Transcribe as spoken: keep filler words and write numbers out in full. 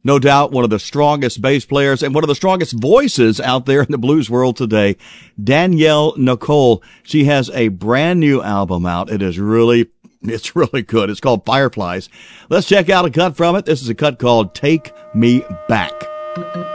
No doubt one of the strongest bass players and one of the strongest voices out there in the blues world today, Danielle Nicole. She has a brand new album out. It is really, it's really good. It's called Fireflies. Let's check out a cut from it. This is a cut called Take Me Back.